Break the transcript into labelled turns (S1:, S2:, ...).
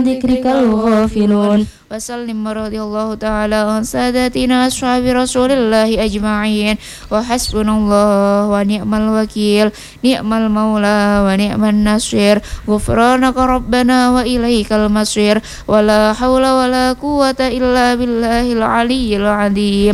S1: ذكرك الغافلون.
S2: وسلم رضي الله تعالى عن سادتنا أصحاب رسول الله أجمعين. وحسبنا الله ونعم الوكيل، نعم المولى ونعم النصير. غفرانك ربنا وإليك المصير. ولا حول ولا قوة إلا بالله العلي العظيم.